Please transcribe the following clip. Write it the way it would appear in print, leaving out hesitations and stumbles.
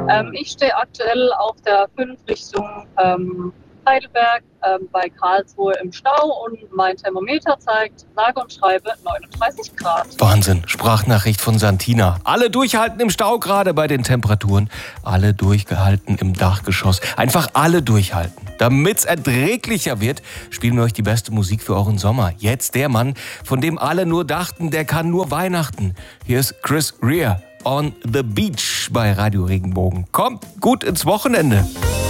Ich stehe aktuell auf der 5 Richtung Heidelberg bei Karlsruhe im Stau und mein Thermometer zeigt sage und schreibe 39 Grad. Wahnsinn, Sprachnachricht von Santina. Alle durchhalten im Stau gerade bei den Temperaturen. Alle durchgehalten im Dachgeschoss. Einfach alle durchhalten. Damit's erträglicher wird, spielen wir euch die beste Musik für euren Sommer. Jetzt der Mann, von dem alle nur dachten, der kann nur Weihnachten. Hier ist Chris Rea on the Beach bei Radio Regenbogen. Kommt gut ins Wochenende.